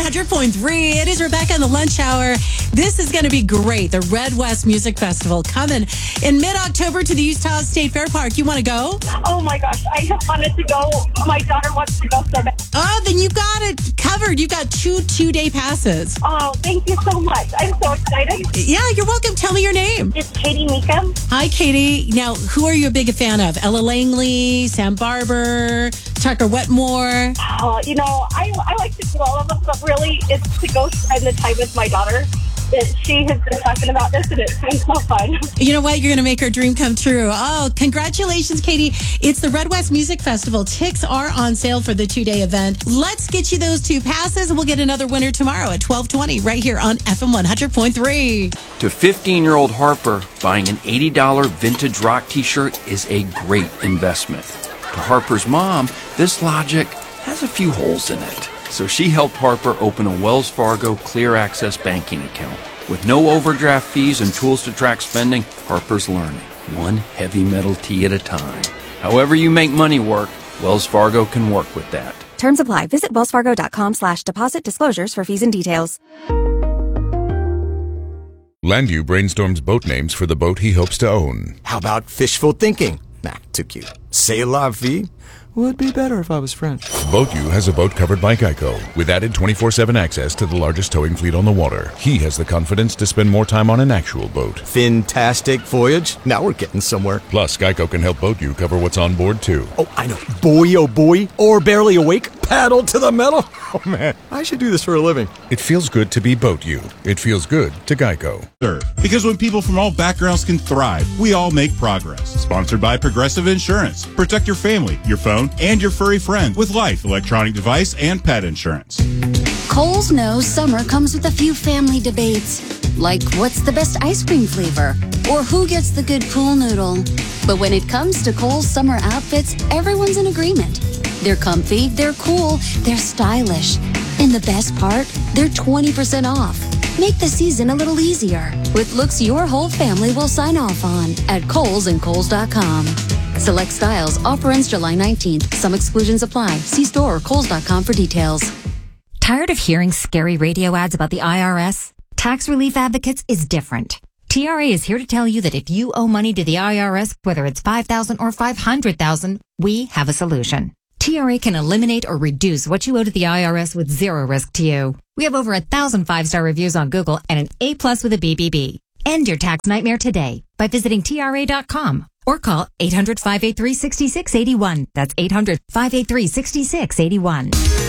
100.3. It is Rebecca in the lunch hour. This is going to be great. The Red West Music Festival coming in mid-October to the Utah State Fair Park. You want to go? Oh my gosh, I have wanted to go. My daughter wants to go so bad. Oh, then you got it covered. You got two-day passes. Oh, thank you so much. I'm so excited. Yeah, you're welcome. Tell me your name. It's Katie Meekum. Hi, Katie. Now, who are you a big fan of? Ella Langley, Sam Barber, Tucker Wetmore? Oh, I like to do all of them, but really it's to go spend the time with my daughter. She has been talking about this, and it's been so fun. You know what? You're going to make her dream come true. Oh, congratulations, Katie. It's the Red West Music Festival. Tickets are on sale for the 2-day event. Let's get you those 2 passes, and we'll get another winner tomorrow at 12:20 right here on FM 100.3. To 15-year-old Harper, buying an $80 vintage rock t-shirt is a great investment. To Harper's mom, this logic has a few holes in it. So she helped Harper open a Wells Fargo Clear Access banking account. With no overdraft fees and tools to track spending, Harper's learning, one heavy metal tea at a time. However you make money work, Wells Fargo can work with that. Terms apply. Visit wellsfargo.com/deposit disclosures for fees and details. Landu brainstorms boat names for the boat he hopes to own. How about fishful thinking? Nah, too cute. C'est la vie? Would be better if I was French. BoatU has a boat covered by Geico, with added 24/7 access to the largest towing fleet on the water. He has the confidence to spend more time on an actual boat. Fantastic voyage. Now we're getting somewhere. Plus, Geico can help BoatU cover what's on board, too. Oh, I know. Boy, oh boy. Or barely awake. Paddle to the metal. Oh, man. I should do this for a living. It feels good to be BoatU. It feels good to Geico. Because when people from all backgrounds can thrive, we all make progress. Sponsored by Progressive Insurance. Protect your family, your phone, and your furry friend with life, electronic device, and pet insurance. Kohl's knows summer comes with a few family debates, like what's the best ice cream flavor, or who gets the good pool noodle. But when it comes to Kohl's summer outfits, everyone's in agreement. They're comfy, they're cool, they're stylish. And the best part, they're 20% off. Make the season a little easier with looks your whole family will sign off on at Kohl's and Kohls.com. Select styles. Offer ends July 19th. Some exclusions apply. See store or Kohls.com for details. Tired of hearing scary radio ads about the IRS? Tax Relief Advocates is different. TRA is here to tell you that if you owe money to the IRS, whether it's $5,000 or $500,000, we have a solution. TRA can eliminate or reduce what you owe to the IRS with zero risk to you. We have over 1,000 5-star reviews on Google and an A+ with a BBB. End your tax nightmare today by visiting TRA.com or call 800-583-6681. That's 800-583-6681.